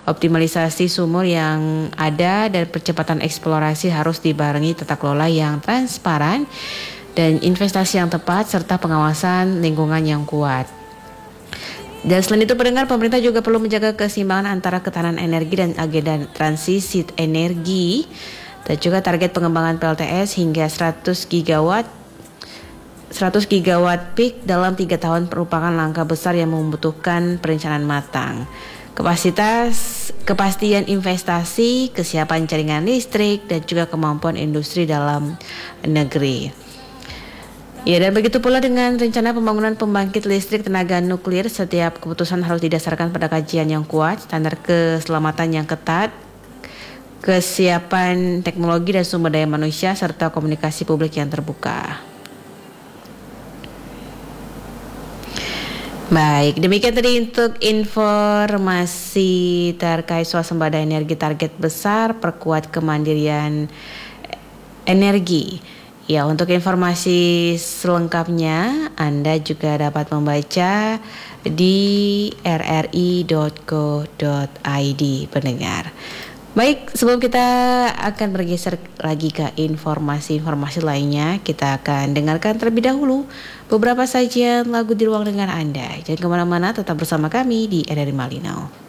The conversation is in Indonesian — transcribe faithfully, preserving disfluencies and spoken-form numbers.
Optimalisasi sumur yang ada dan percepatan eksplorasi harus dibarengi tata kelola yang transparan dan investasi yang tepat serta pengawasan lingkungan yang kuat. Dan selain itu pendengar, pemerintah juga perlu menjaga keseimbangan antara ketahanan energi dan agenda transisi energi dan juga target pengembangan P L T S hingga seratus gigawatt seratus gigawatt peak dalam tiga tahun merupakan langkah besar yang membutuhkan perencanaan matang. Kapasitas, kepastian investasi, kesiapan jaringan listrik dan juga kemampuan industri dalam negeri. Ya, dan begitu pula dengan rencana pembangunan pembangkit listrik tenaga nuklir, setiap keputusan harus didasarkan pada kajian yang kuat, standar keselamatan yang ketat, kesiapan teknologi dan sumber daya manusia, serta komunikasi publik yang terbuka. Baik, demikian tadi untuk informasi terkait swasembada energi target besar, perkuat kemandirian energi. Ya, untuk informasi selengkapnya Anda juga dapat membaca di r r i dot co dot i d pendengar. Baik, sebelum kita akan bergeser lagi ke informasi-informasi lainnya, kita akan dengarkan terlebih dahulu beberapa sajian lagu di ruang dengar Anda. Jangan kemana-mana, tetap bersama kami di R R I Malinau.